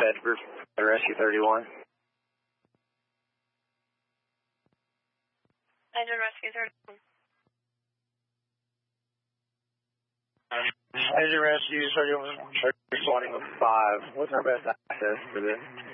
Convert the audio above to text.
Fed Group Rescue 31. Engine Rescue 31. Engine Rescue 31, 5. What's our best access for this?